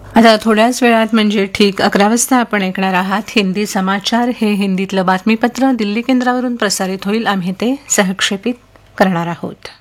आता थोड्याच वेळात म्हणजे ठीक 11 वाजता आपण ऐकणार आहात हिंदी समाचार. हे हिंदीतलं बातमीपत्र दिल्ली केंद्रावरून प्रसारित होईल. आम्ही ते सहक्षेपित करणार आहोत.